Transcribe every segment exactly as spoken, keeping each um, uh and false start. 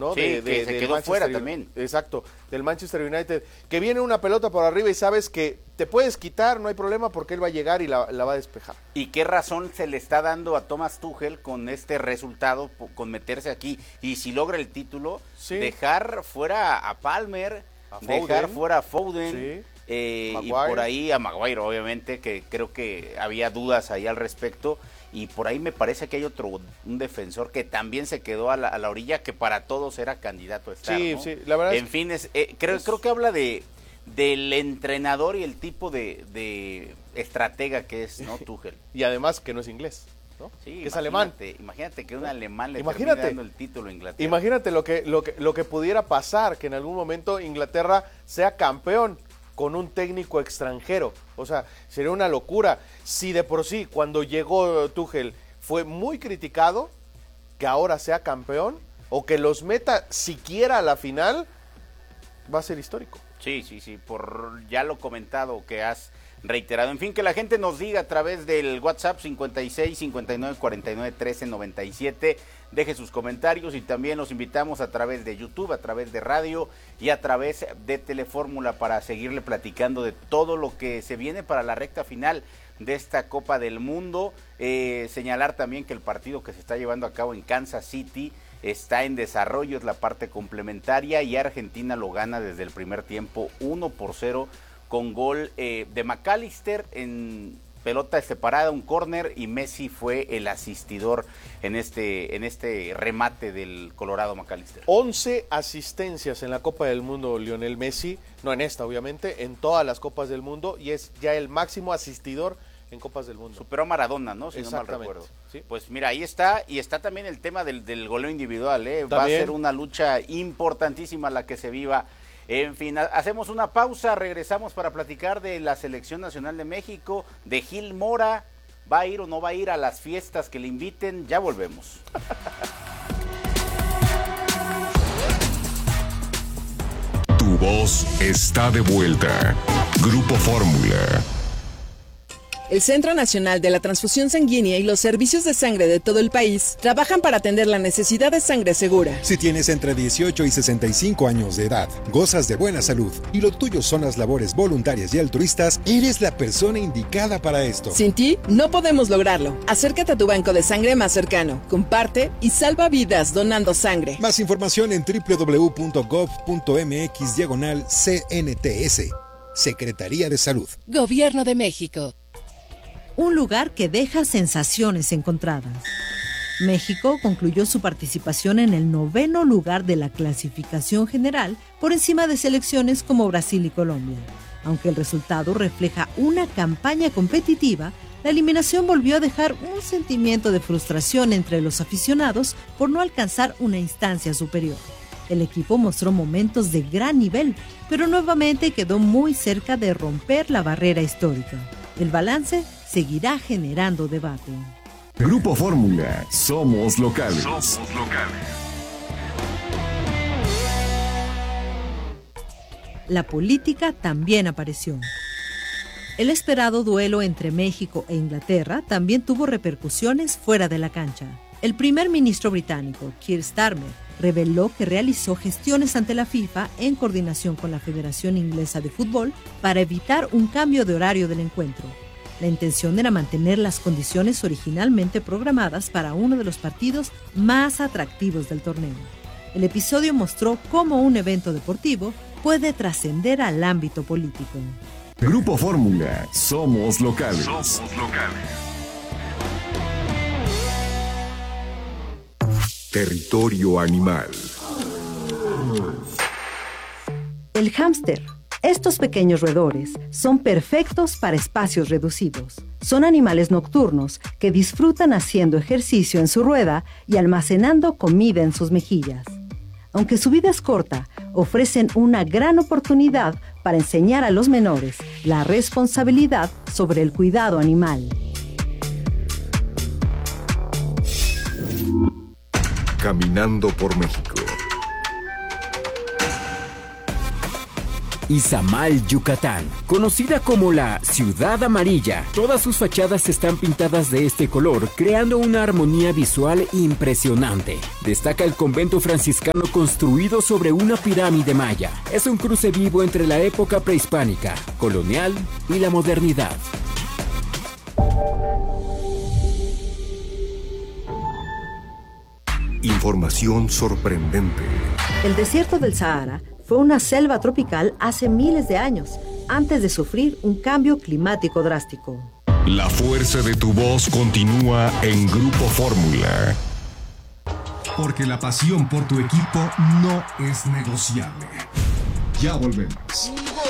¿no? Sí, de, de, que se del quedó Manchester fuera United. también. Exacto, del Manchester United, que viene una pelota por arriba y sabes que te puedes quitar, no hay problema, porque él va a llegar y la, la va a despejar. ¿Y qué razón se le está dando a Thomas Tuchel con este resultado, con meterse aquí? Y si logra el título, sí. dejar fuera a Palmer, a dejar fuera a Foden, sí. eh, y por ahí a Maguire, obviamente, que creo que había dudas ahí al respecto. Y por ahí me parece que hay otro, un defensor que también se quedó a la, a la orilla, que para todos era candidato a estar, sí, ¿no? sí, la verdad en es... fin, es, eh, creo, es... creo que habla de del entrenador y el tipo de, de estratega que es, ¿no? Tuchel. Y además que no es inglés, ¿no? Sí, que es alemán. Imagínate que un alemán le imagínate, termine dando el título a Inglaterra. Imagínate lo que, lo que, lo que pudiera pasar, que en algún momento Inglaterra sea campeón con un técnico extranjero. O sea, sería una locura. Si de por sí, cuando llegó Tuchel, fue muy criticado, que ahora sea campeón, o que los meta siquiera a la final, va a ser histórico. Sí, sí, sí, por ya lo comentado que has reiterado. En fin, que la gente nos diga a través del WhatsApp cincuenta y seis, cincuenta y nueve, cuarenta y nueve, trece, noventa y siete, deje sus comentarios, y también los invitamos a través de YouTube, a través de radio y a través de Telefórmula para seguirle platicando de todo lo que se viene para la recta final de esta Copa del Mundo. Eh, señalar también que el partido que se está llevando a cabo en Kansas City está en desarrollo, es la parte complementaria, y Argentina lo gana desde el primer tiempo uno por cero con gol eh, de McAllister en pelota separada, un córner, y Messi fue el asistidor en este, en este remate del Colorado McAllister. once asistencias en la Copa del Mundo Lionel Messi, no en esta obviamente, en todas las Copas del Mundo, y es ya el máximo asistidor en Copas del Mundo. Superó a Maradona, ¿no? Si no mal recuerdo. ¿Sí? Pues mira, ahí está, y está también el tema del, del goleo individual, ¿eh? Va a ser una lucha importantísima la que se viva. En fin, hacemos una pausa, regresamos para platicar de la Selección Nacional de México, de Gil Mora, ¿va a ir o no va a ir a las fiestas que le inviten? Ya volvemos. Tu voz está de vuelta. Grupo Fórmula. El Centro Nacional de la Transfusión Sanguínea y los servicios de sangre de todo el país trabajan para atender la necesidad de sangre segura. Si tienes entre dieciocho y sesenta y cinco años de edad, gozas de buena salud y lo tuyo son las labores voluntarias y altruistas, eres la persona indicada para esto. Sin ti, no podemos lograrlo. Acércate a tu banco de sangre más cercano, comparte y salva vidas donando sangre. Más información en doble u doble u doble u punto gov punto eme equis diagonal C N T S. Secretaría de Salud. Gobierno de México. Un lugar que deja sensaciones encontradas. México concluyó su participación en el noveno lugar de la clasificación general, por encima de selecciones como Brasil y Colombia. Aunque el resultado refleja una campaña competitiva, la eliminación volvió a dejar un sentimiento de frustración entre los aficionados por no alcanzar una instancia superior. El equipo mostró momentos de gran nivel, pero nuevamente quedó muy cerca de romper la barrera histórica. El balance seguirá generando debate. Grupo Fórmula, somos locales. Somos locales. La política también apareció. El esperado duelo entre México e Inglaterra también tuvo repercusiones fuera de la cancha. El primer ministro británico, Keir Starmer, reveló que realizó gestiones ante la FIFA en coordinación con la Federación Inglesa de Fútbol para evitar un cambio de horario del encuentro. La intención era mantener las condiciones originalmente programadas para uno de los partidos más atractivos del torneo. El episodio mostró cómo un evento deportivo puede trascender al ámbito político. Grupo Fórmula, somos locales. Somos locales. Territorio animal. El hámster. Estos pequeños roedores son perfectos para espacios reducidos. Son animales nocturnos que disfrutan haciendo ejercicio en su rueda y almacenando comida en sus mejillas. Aunque su vida es corta, ofrecen una gran oportunidad para enseñar a los menores la responsabilidad sobre el cuidado animal. Caminando por México. Izamal, Yucatán. Conocida como la Ciudad Amarilla, todas sus fachadas están pintadas de este color, creando una armonía visual impresionante. Destaca el convento franciscano construido sobre una pirámide maya. Es un cruce vivo entre la época prehispánica, colonial y la modernidad. Información sorprendente. El desierto del Sahara fue una selva tropical hace miles de años, antes de sufrir un cambio climático drástico. La fuerza de tu voz continúa en Grupo Fórmula. Porque la pasión por tu equipo no es negociable. Ya volvemos.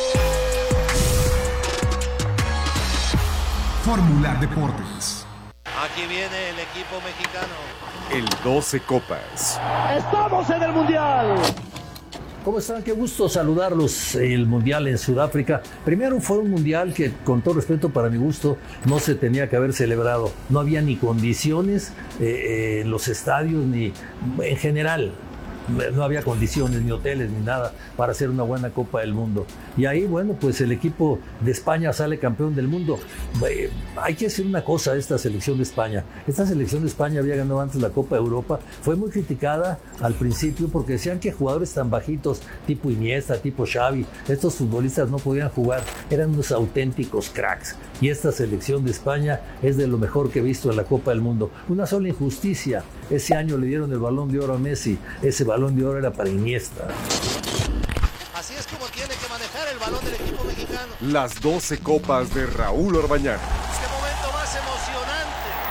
Fórmula Deportes. Aquí viene el equipo mexicano. El doce Copas. ¡Estamos en el Mundial! ¿Cómo están? Qué gusto saludarlos. El Mundial en Sudáfrica. Primero fue un Mundial que, con todo respeto para mi gusto, no se tenía que haber celebrado. No había ni condiciones eh, eh, en los estadios, ni en general. No había condiciones, ni hoteles, ni nada para hacer una buena Copa del Mundo. Y ahí, bueno, pues el equipo de España sale campeón del mundo. Eh, hay que decir una cosa de esta selección de España. Esta selección de España había ganado antes la Copa de Europa. Fue muy criticada al principio porque decían que jugadores tan bajitos, tipo Iniesta, tipo Xavi, estos futbolistas no podían jugar. Eran unos auténticos cracks. Y esta selección de España es de lo mejor que he visto en la Copa del Mundo. Una sola injusticia. Ese año le dieron el Balón de Oro a Messi. Ese Balón de Oro era para Iniesta. Así es como tiene que manejar el balón del equipo mexicano. Las doce Copas de Raúl Orbañanos. ¡Qué momento más emocionante!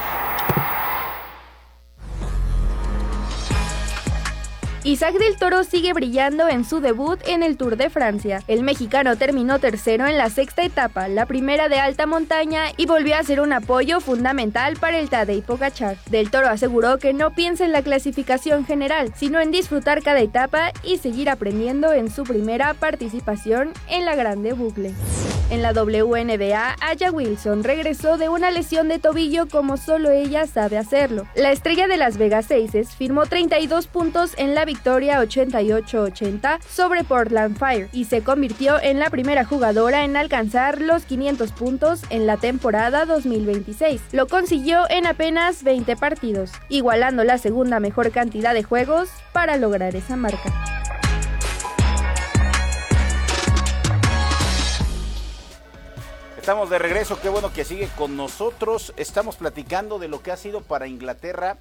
Isaac del Toro sigue brillando en su debut en el Tour de Francia. El mexicano terminó tercero en la sexta etapa, la primera de alta montaña, y volvió a ser un apoyo fundamental para el Tadej Pogačar. Del Toro aseguró que no piensa en la clasificación general, sino en disfrutar cada etapa y seguir aprendiendo en su primera participación en la Grande Boucle. En la W N B A, Aya Wilson regresó de una lesión de tobillo como solo ella sabe hacerlo. La estrella de Las Vegas Aces firmó treinta y dos puntos en la victoria ochenta y ocho ochenta sobre Portland Fire y se convirtió en la primera jugadora en alcanzar los quinientos puntos en la temporada dos mil veintiséis. Lo consiguió en apenas veinte partidos, igualando la segunda mejor cantidad de juegos para lograr esa marca. Estamos de regreso, qué bueno que sigue con nosotros. Estamos platicando de lo que ha sido para Inglaterra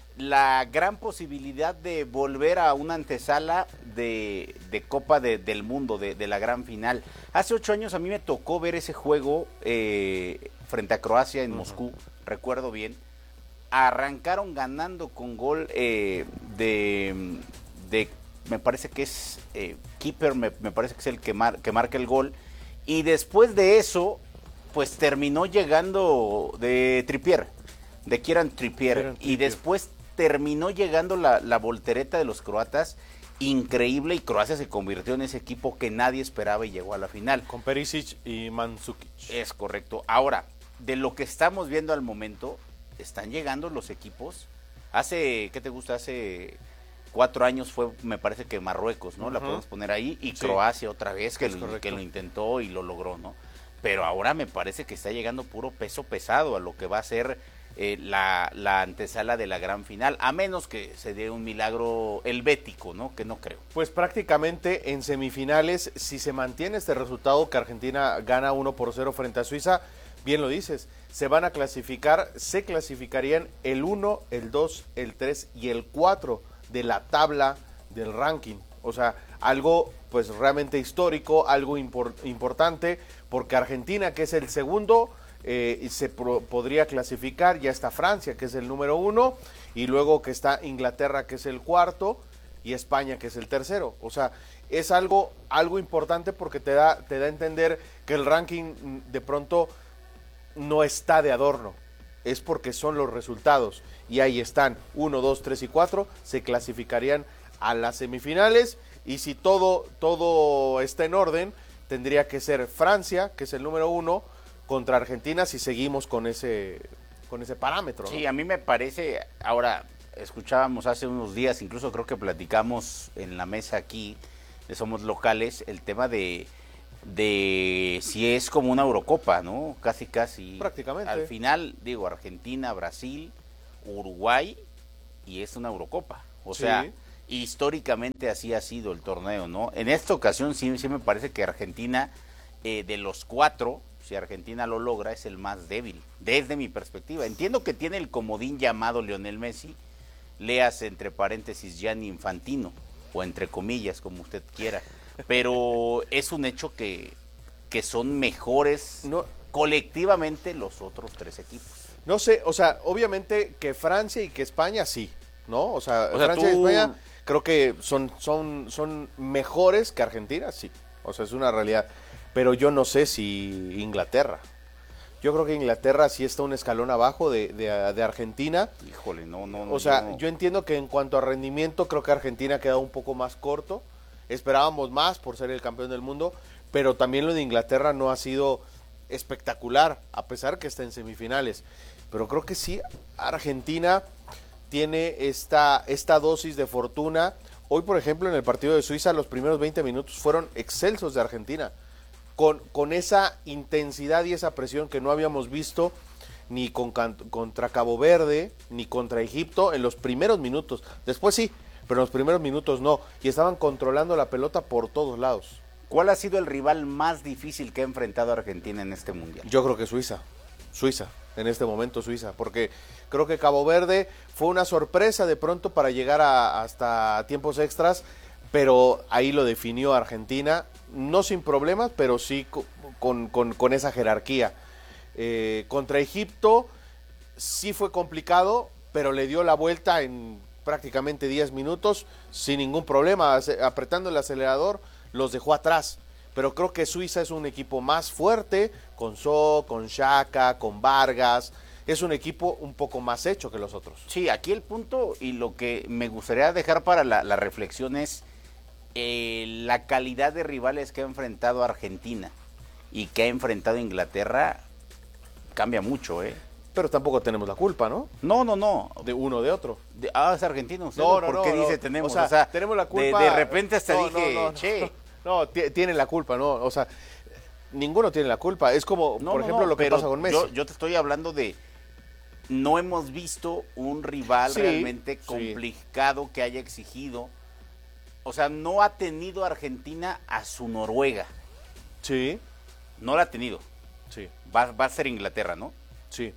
la gran posibilidad de volver a una antesala de, de Copa de, del Mundo, de, de la gran final. Hace ocho años a mí me tocó ver ese juego eh, frente a Croacia en uh-huh. Moscú, recuerdo bien. Arrancaron ganando con gol eh, de, de, me parece que es eh, Keeper, me, me parece que es el que, mar, que marca el gol. Y después de eso, pues terminó llegando de Trippier, de Kieran Trippier, Kieran Trippier. Y después terminó llegando la, la voltereta de los croatas, increíble, y Croacia se convirtió en ese equipo que nadie esperaba y llegó a la final. Con Perisic y Mandzukic. Es correcto. Ahora, de lo que estamos viendo al momento, están llegando los equipos. Hace, ¿qué te gusta? Hace cuatro años fue, me parece que Marruecos, ¿no? Uh-huh. La podemos poner ahí, y sí. Croacia otra vez, que lo, que lo intentó y lo logró, ¿no? Pero ahora me parece que está llegando puro peso pesado a lo que va a ser eh, la, la antesala de la gran final, a menos que se dé un milagro helvético, ¿no? Que no creo. Pues prácticamente en semifinales, si se mantiene este resultado, que Argentina gana uno por cero frente a Suiza, bien lo dices, se van a clasificar, se clasificarían el uno, el dos, el tres y el cuatro de la tabla del ranking. O sea, algo pues realmente histórico, algo impor- importante, porque Argentina, que es el segundo, eh, se pro- podría clasificar. Ya está Francia, que es el número uno, y luego que está Inglaterra, que es el cuarto, y España, que es el tercero. O sea, es algo, algo importante porque te da, te da a entender que el ranking de pronto no está de adorno, es porque son los resultados, y ahí están, uno, dos, tres y cuatro, se clasificarían a las semifinales, y si todo, todo está en orden, tendría que ser Francia, que es el número uno, contra Argentina, si seguimos con ese, con ese parámetro, ¿no? Sí, a mí me parece, ahora, escuchábamos hace unos días, incluso creo que platicamos en la mesa aquí, de Somos Locales, el tema de de si es como una Eurocopa, ¿no? Casi, casi. Prácticamente. Al final, digo, Argentina, Brasil, Uruguay, y es una Eurocopa. O Sí. sea, históricamente así ha sido el torneo, ¿no? En esta ocasión sí, sí me parece que Argentina, eh, de los cuatro, si Argentina lo logra, es el más débil, desde mi perspectiva. Entiendo que tiene el comodín llamado Lionel Messi, leas entre paréntesis Gianni Infantino, o entre comillas, como usted quiera, pero es un hecho que, que son mejores no, colectivamente los otros tres equipos. No sé, o sea, obviamente que Francia y que España sí, ¿no? O sea, O sea, Francia tú... y España creo que son, son, son mejores que Argentina, sí. O sea, es una realidad. Pero yo no sé si Inglaterra. Yo creo que Inglaterra sí está un escalón abajo de, de, de Argentina. Híjole, no, no, no. O sea, no. yo entiendo que en cuanto a rendimiento, creo que Argentina ha quedado un poco más corto. Esperábamos más por ser el campeón del mundo, pero también lo de Inglaterra no ha sido espectacular, a pesar que está en semifinales. Pero creo que sí, Argentina tiene esta, esta dosis de fortuna. Hoy, por ejemplo, en el partido de Suiza, los primeros veinte minutos fueron excelsos de Argentina, con, con esa intensidad y esa presión que no habíamos visto ni con, contra Cabo Verde, ni contra Egipto en los primeros minutos. Después sí, pero en los primeros minutos no. Y estaban controlando la pelota por todos lados. ¿Cuál ha sido el rival más difícil que ha enfrentado a Argentina en este mundial? Yo creo que Suiza. Suiza, en este momento Suiza, porque creo que Cabo Verde fue una sorpresa de pronto para llegar a, hasta tiempos extras, pero ahí lo definió Argentina, no sin problemas, pero sí con, con, con esa jerarquía. Eh, contra Egipto sí fue complicado, pero le dio la vuelta en prácticamente diez minutos sin ningún problema, apretando el acelerador, los dejó atrás. Pero creo que Suiza es un equipo más fuerte, con So, con Xhaka, con Vargas. Es un equipo un poco más hecho que los otros. Sí, aquí el punto y lo que me gustaría dejar para la, la reflexión es eh, la calidad de rivales que ha enfrentado Argentina y que ha enfrentado Inglaterra cambia mucho, ¿eh? Pero tampoco tenemos la culpa, ¿no? No, no, no. De uno o de otro. De, ah, es argentino. No, no, ¿Por qué no, dice no. tenemos? O sea, o sea, tenemos la culpa. De, de repente hasta no, dije, no, no, che. No, tienen la culpa, no. O sea, ninguno tiene la culpa. Es como, no, por no, ejemplo, no, lo que pasa con Messi. Yo, yo te estoy hablando de. No hemos visto un rival sí, realmente sí. complicado que haya exigido. O sea, no ha tenido Argentina a su Noruega. Sí. No la ha tenido. Sí. Va, va a ser Inglaterra, ¿no? Sí.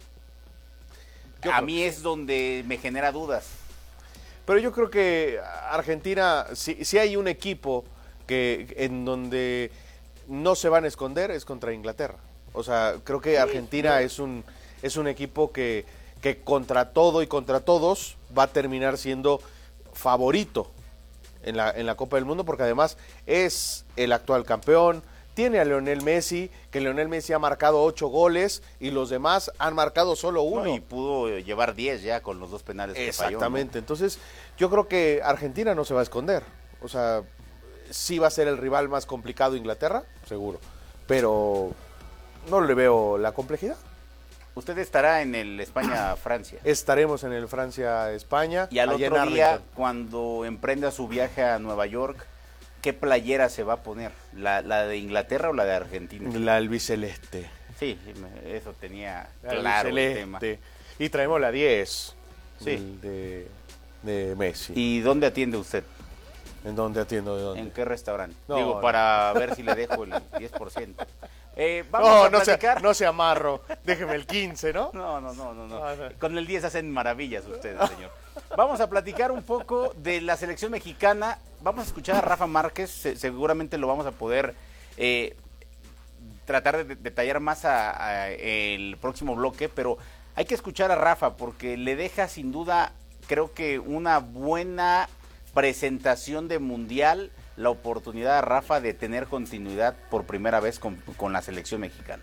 Yo a mí es sí. donde me genera dudas. Pero yo creo que Argentina, si, si hay un equipo que en donde no se van a esconder, es contra Inglaterra. O sea, creo que Argentina sí, es un es un equipo que, que contra todo y contra todos va a terminar siendo favorito en la, en la Copa del Mundo, porque además es el actual campeón. Tiene a Lionel Messi, que Lionel Messi ha marcado ocho goles y los demás han marcado solo uno. No, y pudo llevar diez ya con los dos penales que falló. Exactamente, ¿no? Entonces yo creo que Argentina no se va a esconder. O sea, sí va a ser el rival más complicado Inglaterra, seguro, pero no le veo la complejidad. Usted estará en el España-Francia. Estaremos en el Francia-España. Y al otro día, cuando emprenda su viaje a Nueva York, ¿qué playera se va a poner? ¿La, la de Inglaterra o la de Argentina? La albiceleste. Sí, eso tenía la claro el tema. Y traemos la diez sí. de, de Messi. ¿Y dónde atiende usted? ¿En dónde atiendo? ¿De dónde? ¿En qué restaurante? No, Digo, no. para ver si le dejo el diez por ciento. Eh, vamos no, a no platicar. se, no se amarro. Déjeme el quince, ¿no? No, no, no, no, no. Ah, no. Con el diez hacen maravillas ustedes, señor. Vamos a platicar un poco de la selección mexicana. Vamos a escuchar a Rafa Márquez. Se, seguramente lo vamos a poder eh, tratar de detallar más a, a el próximo bloque, pero hay que escuchar a Rafa porque le deja sin duda, creo que una buena presentación de Mundial, la oportunidad a Rafa de tener continuidad por primera vez con, con la selección mexicana.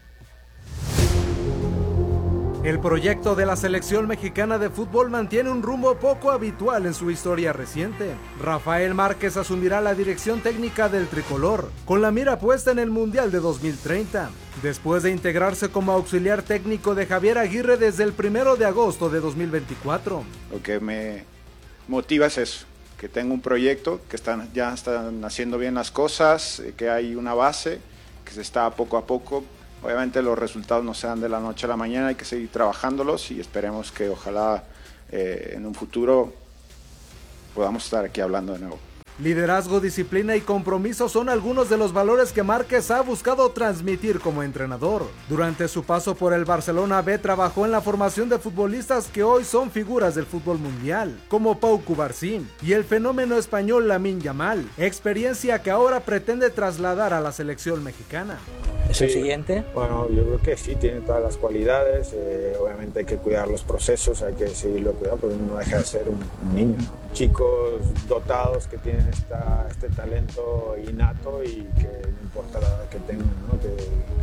El proyecto de la selección mexicana de fútbol mantiene un rumbo poco habitual en su historia reciente. Rafael Márquez asumirá la dirección técnica del tricolor, con la mira puesta en el Mundial de dos mil treinta, después de integrarse como auxiliar técnico de Javier Aguirre desde el primero de agosto de dos mil veinticuatro. Lo que me motiva es eso, que tengo un proyecto, que están, ya están haciendo bien las cosas, que hay una base, que se está poco a poco. Obviamente los resultados no se dan de la noche a la mañana, hay que seguir trabajándolos y esperemos que ojalá eh, en un futuro podamos estar aquí hablando de nuevo. Liderazgo, disciplina y compromiso son algunos de los valores que Márquez ha buscado transmitir como entrenador. Durante su paso por el Barcelona B trabajó en la formación de futbolistas que hoy son figuras del fútbol mundial, como Pau Cubarsí y el fenómeno español Lamine Yamal, experiencia que ahora pretende trasladar a la selección mexicana. ¿Es el siguiente? Bueno, yo creo que sí, tiene todas las cualidades, eh, obviamente hay que cuidar los procesos, hay que seguirlo cuidando, porque no deja de ser un, un niño. Chicos dotados que tienen esta, este talento innato y que no importa la edad que tengan, ¿no? que, que,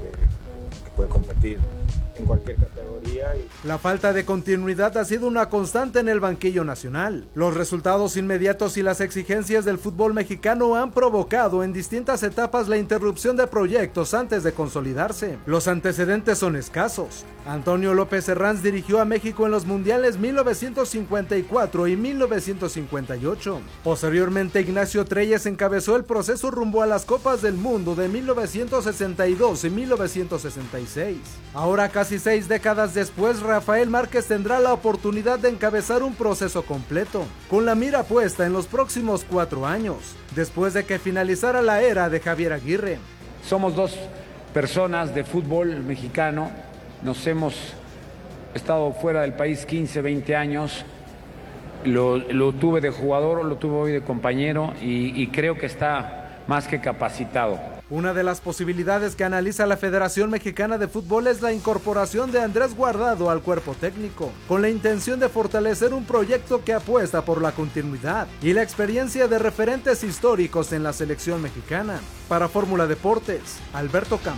que puede competir en cualquier categoría. Y... La falta de continuidad ha sido una constante en el banquillo nacional. Los resultados inmediatos y las exigencias del fútbol mexicano han provocado en distintas etapas la interrupción de proyectos antes de consolidarse. Los antecedentes son escasos. Antonio López Herranz dirigió a México en los mundiales mil novecientos cincuenta y cuatro y mil novecientos cincuenta y ocho. Posteriormente, Ignacio Treyes encabezó el proceso rumbo a las Copas del Mundo de mil novecientos sesenta y dos y mil novecientos sesenta y seis. Ahora, casi seis décadas después, Rafael Márquez tendrá la oportunidad de encabezar un proceso completo, con la mira puesta en los próximos cuatro años, después de que finalizara la era de Javier Aguirre. Somos dos personas de fútbol mexicano, nos hemos estado fuera del país quince, veinte años, lo, lo tuve de jugador, lo tuve hoy de compañero y, y creo que está más que capacitado. Una de las posibilidades que analiza la Federación Mexicana de Fútbol es la incorporación de Andrés Guardado al cuerpo técnico, con la intención de fortalecer un proyecto que apuesta por la continuidad y la experiencia de referentes históricos en la selección mexicana. Para Fórmula Deportes, Alberto Campos.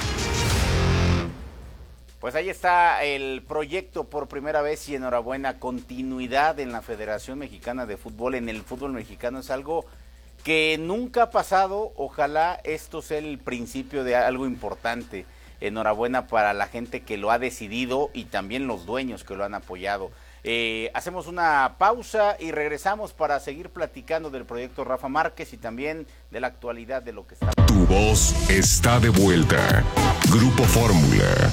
Pues ahí está el proyecto por primera vez y enhorabuena, continuidad en la Federación Mexicana de Fútbol, en el fútbol mexicano, es algo que nunca ha pasado. Ojalá esto sea el principio de algo importante. Enhorabuena para la gente que lo ha decidido y también los dueños que lo han apoyado. Eh, hacemos una pausa y regresamos para seguir platicando del proyecto Rafa Márquez y también de la actualidad de lo que está. Tu voz está de vuelta. Grupo Fórmula.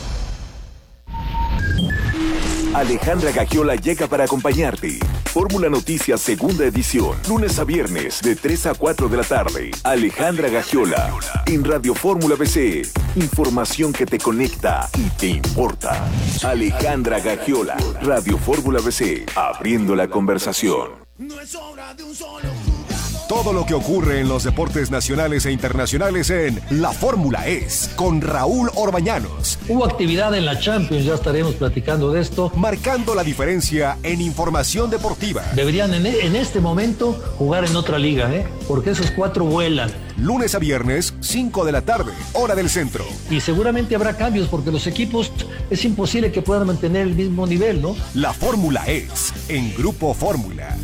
Alejandra Gagiola llega para acompañarte. Fórmula Noticias segunda edición, lunes a viernes de tres a cuatro de la tarde. Alejandra Gagiola en Radio Fórmula B C. Información que te conecta y te importa. Alejandra Gagiola, Radio Fórmula B C, abriendo la conversación. No es obra de un solo. Todo lo que ocurre en los deportes nacionales e internacionales en La Fórmula Es, con Raúl Orbañanos. Hubo actividad en la Champions, ya estaremos platicando de esto. Marcando la diferencia en información deportiva. Deberían en, en este momento jugar en otra liga, ¿eh? Porque esos cuatro vuelan. Lunes a viernes, cinco de la tarde, hora del centro. Y seguramente habrá cambios porque los equipos es imposible que puedan mantener el mismo nivel, ¿no? La Fórmula Es, en Grupo Fórmula.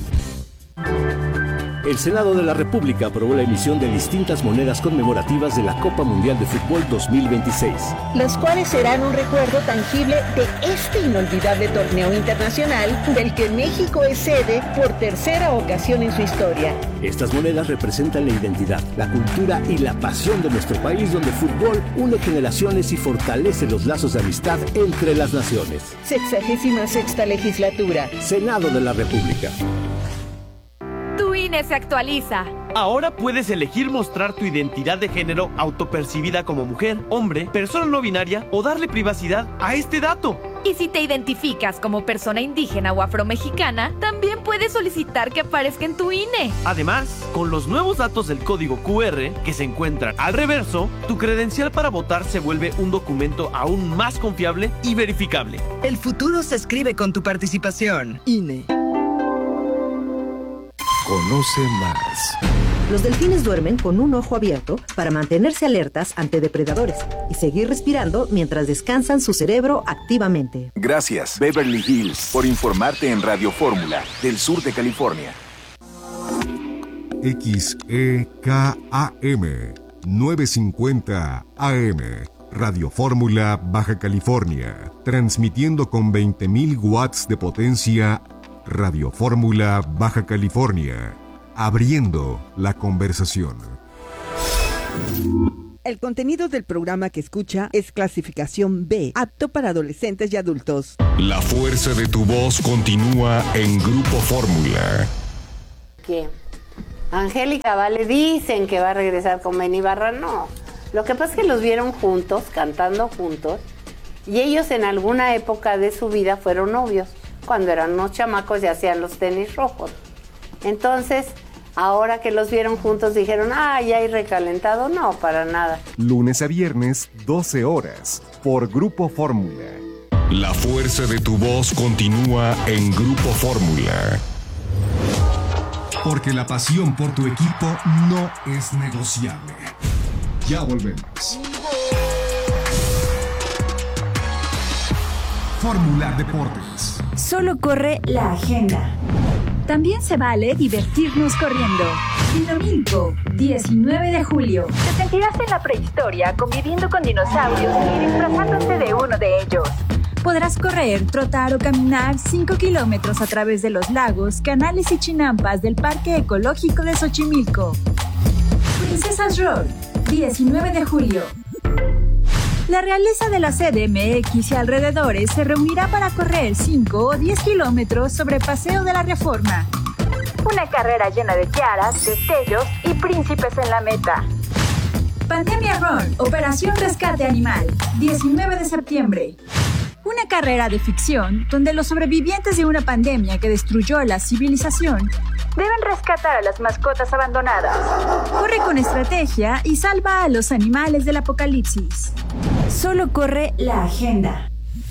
El Senado de la República aprobó la emisión de distintas monedas conmemorativas de la Copa Mundial de Fútbol dos mil veintiséis. Las cuales serán un recuerdo tangible de este inolvidable torneo internacional del que México es sede por tercera ocasión en su historia. Estas monedas representan la identidad, la cultura y la pasión de nuestro país, donde el fútbol une generaciones y fortalece los lazos de amistad entre las naciones. Sexagésima sexta legislatura. Senado de la República. Tu I N E se actualiza. Ahora puedes elegir mostrar tu identidad de género autopercibida como mujer, hombre, persona no binaria o darle privacidad a este dato. Y si te identificas como persona indígena o afromexicana, también puedes solicitar que aparezca en tu I N E. Además, con los nuevos datos del código Q R que se encuentran al reverso, tu credencial para votar se vuelve un documento aún más confiable y verificable. El futuro se escribe con tu participación. I N E. Conoce más. Los delfines duermen con un ojo abierto para mantenerse alertas ante depredadores y seguir respirando mientras descansan su cerebro activamente. Gracias, Beverly Hills, por informarte en Radio Fórmula del sur de California. X E K A M novecientos cincuenta A M, Radio Fórmula, Baja California, transmitiendo con veinte mil watts de potencia. Radio Fórmula, Baja California. Abriendo la conversación. El contenido del programa que escucha es clasificación B, apto para adolescentes y adultos. La fuerza de tu voz continúa en Grupo Fórmula. ¿Qué? Angélica Vale dicen que va a regresar con Benny Barra, no. Lo que pasa es que los vieron juntos, cantando juntos, y ellos en alguna época de su vida fueron novios, cuando eran unos chamacos y hacían los tenis rojos. Entonces, ahora que los vieron juntos dijeron, ah, ya hay recalentado. No, para nada. Lunes a viernes, doce horas, por Grupo Fórmula. La fuerza de tu voz continúa en Grupo Fórmula. Porque la pasión por tu equipo no es negociable. Ya volvemos. Fórmula Deportes. Solo corre la agenda. También se vale divertirnos corriendo. Dinamilco, diecinueve de julio. Te sentirás en la prehistoria conviviendo con dinosaurios y disfrazándote de uno de ellos. Podrás correr, trotar o caminar cinco kilómetros a través de los lagos, canales y chinampas del Parque Ecológico de Xochimilco. Princesas Road, diecinueve de julio. La realeza de la C D M X y alrededores se reunirá para correr cinco o diez kilómetros sobre Paseo de la Reforma. Una carrera llena de tiaras, destellos y príncipes en la meta. Pandemia Run, Operación Rescate Animal, diecinueve de septiembre. Una carrera de ficción donde los sobrevivientes de una pandemia que destruyó la civilización deben rescatar a las mascotas abandonadas. Corre con estrategia y salva a los animales del apocalipsis. Solo corre la agenda.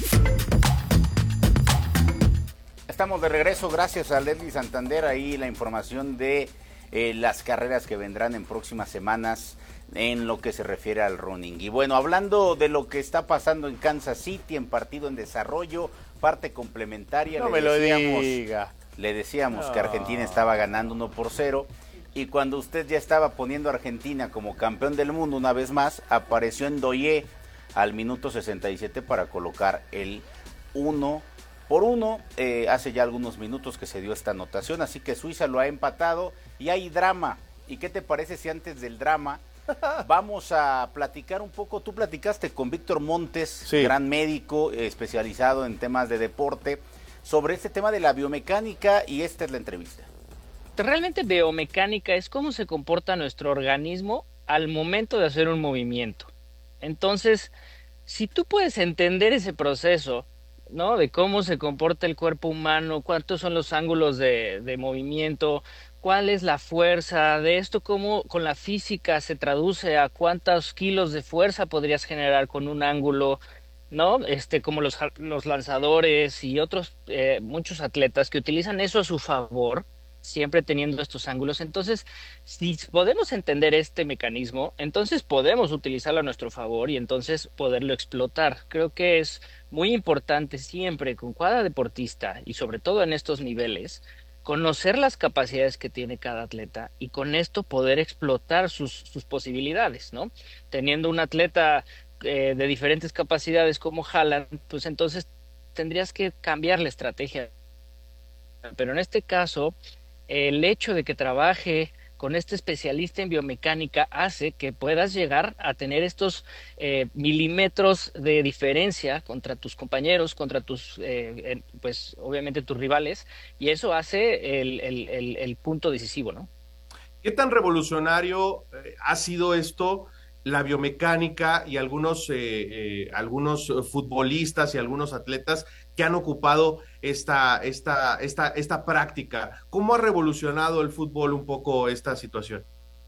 Estamos de regreso, gracias a Leslie Santander, ahí la información de eh, las carreras que vendrán en próximas semanas en lo que se refiere al running. Y bueno, hablando de lo que está pasando en Kansas City, en partido en desarrollo, parte complementaria, no le me lo decíamos, diga. le decíamos No. que Argentina estaba ganando uno por cero, y cuando usted ya estaba poniendo a Argentina como campeón del mundo una vez más, apareció Ndoye al minuto sesenta y siete para colocar el uno por uno. Eh, hace ya algunos minutos que se dio esta anotación, así que Suiza lo ha empatado y hay drama. ¿Y qué te parece si antes del drama vamos a platicar un poco? Tú platicaste con Víctor Montes, sí, gran médico eh, especializado en temas de deporte, sobre este tema de la biomecánica, y esta es la entrevista. Realmente biomecánica es cómo se comporta nuestro organismo al momento de hacer un movimiento. Entonces, si tú puedes entender ese proceso, ¿no?, de cómo se comporta el cuerpo humano, cuántos son los ángulos de, de movimiento, cuál es la fuerza de esto, cómo con la física se traduce a cuántos kilos de fuerza podrías generar con un ángulo, ¿no? Este, como los, los lanzadores y otros eh, muchos atletas que utilizan eso a su favor, siempre teniendo estos ángulos. Entonces, si podemos entender este mecanismo, entonces podemos utilizarlo a nuestro favor y entonces poderlo explotar. Creo que es muy importante siempre con cada deportista, y sobre todo en estos niveles, conocer las capacidades que tiene cada atleta y con esto poder explotar sus, sus posibilidades, ¿no? Teniendo un atleta eh, de diferentes capacidades como Haaland, pues entonces tendrías que cambiar la estrategia. Pero en este caso, el hecho de que trabaje con este especialista en biomecánica hace que puedas llegar a tener estos eh, milímetros de diferencia contra tus compañeros, contra tus, eh, pues obviamente tus rivales, y eso hace el, el, el, el punto decisivo, ¿no? ¿Qué tan revolucionario eh, ha sido esto, la biomecánica, y algunos, eh, eh, algunos futbolistas y algunos atletas que han ocupado esta, esta, esta, esta práctica? ¿Cómo ha revolucionado el fútbol un poco esta situación?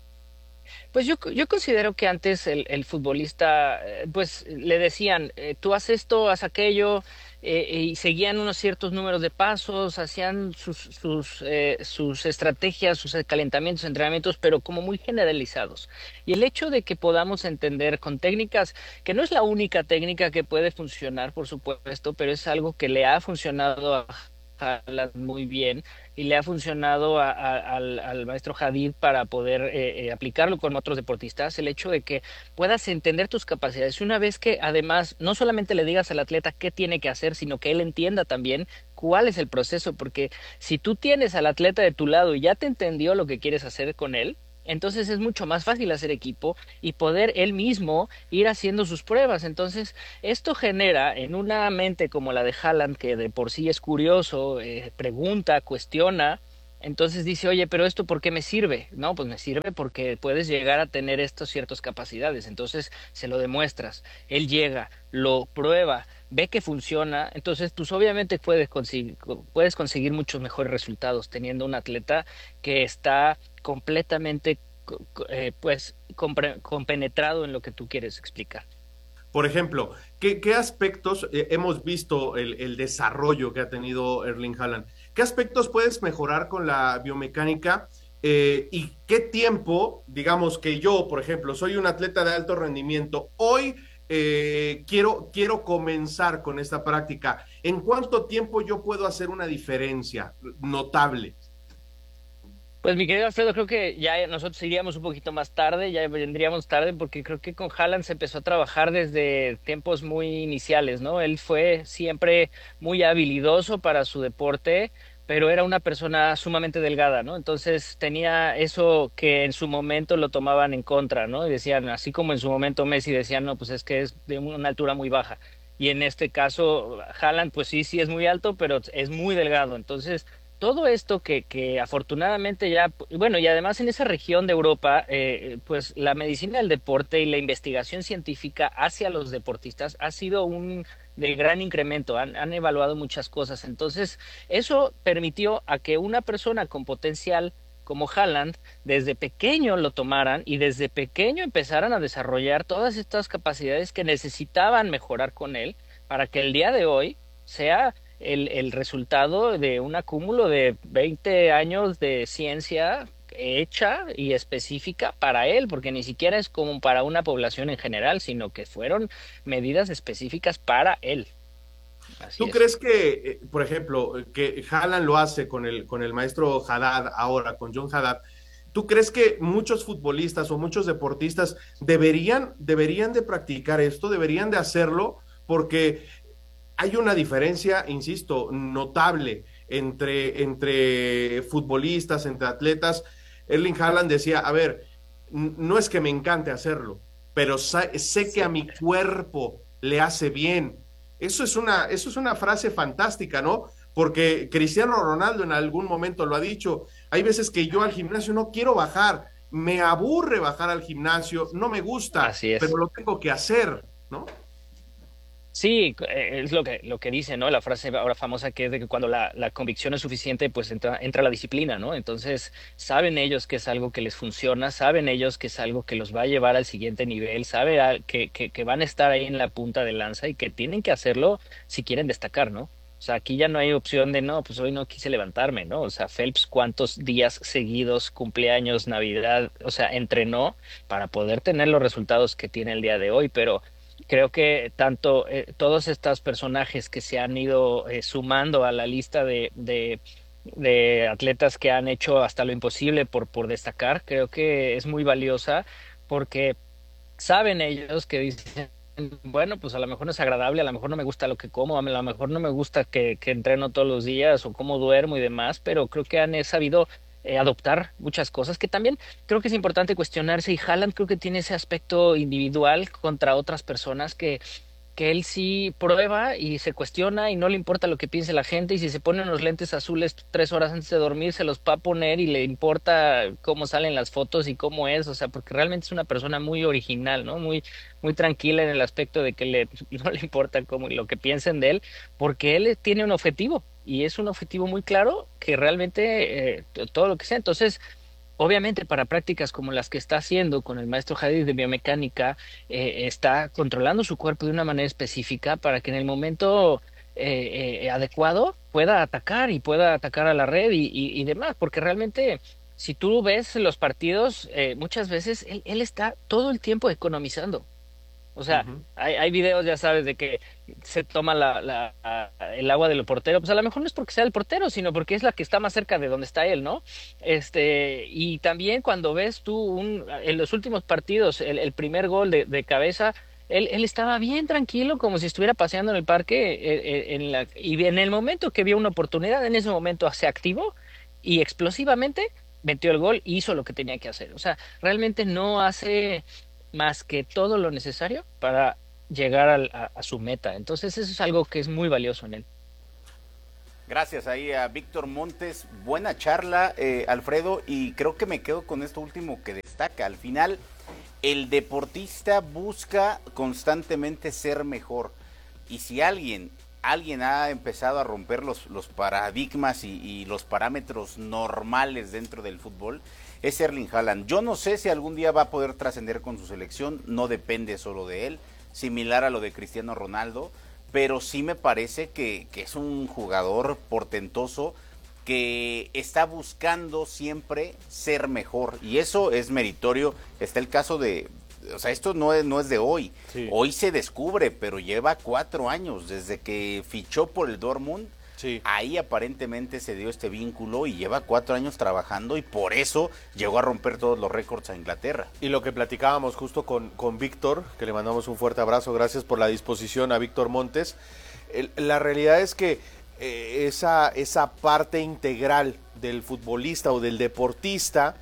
Pues yo, yo considero que antes el, el futbolista, pues le decían, eh, tú haz esto, haz aquello, eh, y seguían unos ciertos números de pasos, hacían sus, sus, eh, sus estrategias, sus calentamientos, entrenamientos, pero como muy generalizados. Y el hecho de que podamos entender con técnicas, que no es la única técnica que puede funcionar, por supuesto, pero es algo que le ha funcionado a Haaland muy bien, y le ha funcionado a, a, al, al maestro Hadid para poder eh, eh, aplicarlo con otros deportistas, el hecho de que puedas entender tus capacidades, y una vez que además no solamente le digas al atleta qué tiene que hacer, sino que él entienda también cuál es el proceso, porque si tú tienes al atleta de tu lado y ya te entendió lo que quieres hacer con él, entonces es mucho más fácil hacer equipo y poder él mismo ir haciendo sus pruebas. Entonces, esto genera en una mente como la de Haaland, que de por sí es curioso, eh, pregunta, cuestiona, entonces dice, oye, pero ¿esto por qué me sirve? No, pues me sirve porque puedes llegar a tener estas ciertas capacidades. Entonces se lo demuestras. Él llega, lo prueba, ve que funciona. Entonces, pues obviamente puedes conseguir, puedes conseguir muchos mejores resultados teniendo un atleta que está completamente eh, pues compre- compenetrado en lo que tú quieres explicar. Por ejemplo, ¿qué, qué aspectos eh, hemos visto el, el desarrollo que ha tenido Erling Haaland? ¿Qué aspectos puedes mejorar con la biomecánica? Eh, ¿Y qué tiempo, digamos que yo, por ejemplo, soy un atleta de alto rendimiento, hoy eh, quiero, quiero comenzar con esta práctica? ¿En cuánto tiempo yo puedo hacer una diferencia notable? Pues mi querido Alfredo, creo que ya nosotros iríamos un poquito más tarde, ya vendríamos tarde, porque creo que con Haaland se empezó a trabajar desde tiempos muy iniciales, ¿no? Él fue siempre muy habilidoso para su deporte, pero era una persona sumamente delgada, ¿no? Entonces tenía eso que en su momento lo tomaban en contra, ¿no? Y decían, así como en su momento Messi decían, no, pues es que es de una altura muy baja. Y en este caso, Haaland, pues sí, sí es muy alto, pero es muy delgado. Entonces, todo esto que, que afortunadamente ya, bueno, y además en esa región de Europa, eh, pues la medicina del deporte y la investigación científica hacia los deportistas ha sido un de gran incremento, han, han evaluado muchas cosas. Entonces, eso permitió a que una persona con potencial como Haaland, desde pequeño lo tomaran y desde pequeño empezaran a desarrollar todas estas capacidades que necesitaban mejorar con él para que el día de hoy sea el, el resultado de un acúmulo de veinte años de ciencia hecha y específica para él, porque ni siquiera es como para una población en general, sino que fueron medidas específicas para él. Así ¿Tú es. crees que, eh, por ejemplo, que Haaland lo hace con el, con el maestro Haddad ahora, con John Haddad? ¿Tú crees que muchos futbolistas o muchos deportistas deberían, deberían de practicar esto, deberían de hacerlo? Porque hay una diferencia, insisto, notable entre, entre futbolistas, entre atletas. Erling Haaland decía, a ver, no es que me encante hacerlo, pero sé que a mi cuerpo le hace bien. Eso es una, eso es una frase fantástica, ¿no? Porque Cristiano Ronaldo en algún momento lo ha dicho, hay veces que yo al gimnasio no quiero bajar, me aburre bajar al gimnasio, no me gusta, Así es. pero lo tengo que hacer, ¿no? Sí, eh, es lo que, lo que dice, ¿no? La frase ahora famosa que es de que cuando la, la convicción es suficiente, pues entra, entra la disciplina, ¿no? Entonces, saben ellos que es algo que les funciona, saben ellos que es algo que los va a llevar al siguiente nivel, saben que, que, que van a estar ahí en la punta de lanza y que tienen que hacerlo si quieren destacar, ¿no? O sea, aquí ya no hay opción de, no, pues hoy no quise levantarme, ¿no? O sea, Phelps, ¿cuántos días seguidos, cumpleaños, Navidad, o sea, entrenó para poder tener los resultados que tiene el día de hoy? Pero creo que tanto eh, todos estos personajes que se han ido eh, sumando a la lista de, de, de atletas que han hecho hasta lo imposible por, por destacar, creo que es muy valiosa porque saben ellos que dicen, bueno, pues a lo mejor no es agradable, a lo mejor no me gusta lo que como, a lo mejor no me gusta que, que entreno todos los días o cómo duermo y demás, pero creo que han sabido eh, adoptar muchas cosas que también creo que es importante cuestionarse, y Haaland creo que tiene ese aspecto individual contra otras personas que que él sí prueba y se cuestiona y no le importa lo que piense la gente, y si se pone unos lentes azules tres horas antes de dormir se los va a poner y le importa cómo salen las fotos y cómo es, o sea, porque realmente es una persona muy original, ¿no? Muy muy tranquila en el aspecto de que le, no le importa cómo, lo que piensen de él, porque él tiene un objetivo y es un objetivo muy claro que realmente eh, todo lo que sea. Entonces, obviamente para prácticas como las que está haciendo con el maestro Hadid de biomecánica, eh, está controlando su cuerpo de una manera específica para que en el momento eh, eh, adecuado pueda atacar y pueda atacar a la red y, y, y demás, porque realmente si tú ves los partidos, eh, muchas veces él, él está todo el tiempo economizando. O sea, uh-huh. hay, hay videos, ya sabes, de que se toma la, la, la, el agua del portero. Pues a lo mejor no es porque sea el portero, sino porque es la que está más cerca de donde está él, ¿no? Este, y también cuando ves tú un, en los últimos partidos, el, el primer gol de, de cabeza, Él, él estaba bien tranquilo, como si estuviera paseando en el parque, eh, en la, y en el momento que vio una oportunidad, en ese momento se activó y explosivamente metió el gol y hizo lo que tenía que hacer. O sea, realmente no hace más que todo lo necesario para llegar al, a, a su meta. Entonces eso es algo que es muy valioso en él. Gracias ahí a Víctor Montes. Buena charla, eh, Alfredo, y creo que me quedo con esto último que destaca. Al final, el deportista busca constantemente ser mejor. Y si alguien, alguien ha empezado a romper los, los paradigmas y, y los parámetros normales dentro del fútbol, es Erling Haaland. Yo no sé si algún día va a poder trascender con su selección, no depende solo de él, similar a lo de Cristiano Ronaldo, pero sí me parece que, que es un jugador portentoso que está buscando siempre ser mejor, y eso es meritorio. Está el caso de, o sea, esto no es, no es de hoy, sí. Hoy se descubre, pero lleva cuatro años desde que fichó por el Dortmund. Sí. Ahí aparentemente se dio este vínculo y lleva cuatro años trabajando, y por eso llegó a romper todos los récords a Inglaterra. Y lo que platicábamos justo con, con Víctor, que le mandamos un fuerte abrazo, gracias por la disposición a Víctor Montes. El, la realidad es que eh, esa, esa parte integral del futbolista o del deportista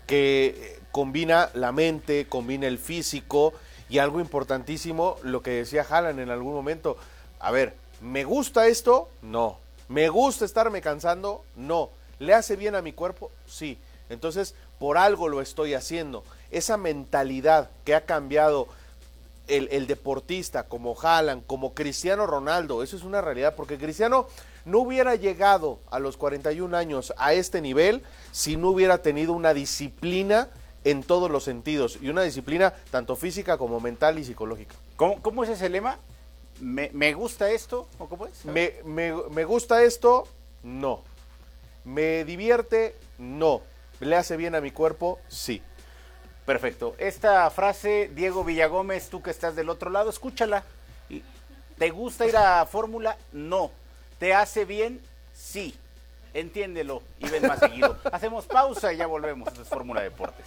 que combina la mente, combina el físico, y algo importantísimo, lo que decía Haaland en algún momento, a ver, ¿me gusta esto? No. ¿Me gusta estarme cansando? No. ¿Le hace bien a mi cuerpo? Sí. Entonces, por algo lo estoy haciendo. Esa mentalidad que ha cambiado el, el deportista, como Haaland, como Cristiano Ronaldo, eso es una realidad, porque Cristiano no hubiera llegado a los cuarenta y un años a este nivel si no hubiera tenido una disciplina en todos los sentidos, y una disciplina tanto física como mental y psicológica. ¿Cómo, cómo es ese lema? ¿Me, me gusta esto? ¿O cómo es? Me, me, me gusta esto, no. ¿Me divierte? No. ¿Le hace bien a mi cuerpo? Sí. Perfecto. Esta frase, Diego Villagómez, tú que estás del otro lado, escúchala. ¿Te gusta ir a Fórmula? No. ¿Te hace bien? Sí. Entiéndelo y ven más seguido. Hacemos pausa y ya volvemos. Esto es Fórmula Deportes.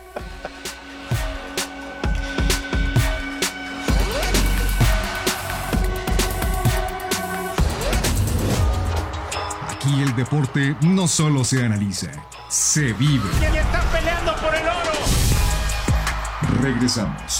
Aquí el deporte no solo se analiza, se vive. ¡Y están peleando por el oro! Regresamos.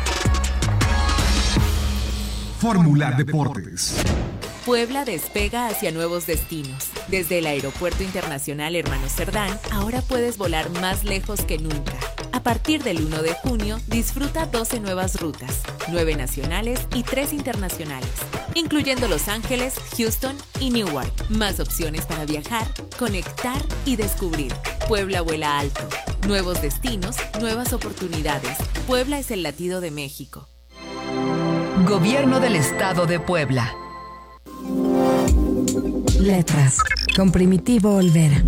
Fórmula Deportes. Puebla despega hacia nuevos destinos. Desde el Aeropuerto Internacional Hermano Cerdán, ahora puedes volar más lejos que nunca. A partir del uno de junio, disfruta doce nuevas rutas, nueve nacionales y tres internacionales, incluyendo Los Ángeles, Houston y Newark. Más opciones para viajar, conectar y descubrir. Puebla vuela alto. Nuevos destinos, nuevas oportunidades. Puebla es el latido de México. Gobierno del Estado de Puebla. Letras, con Primitivo Olvera.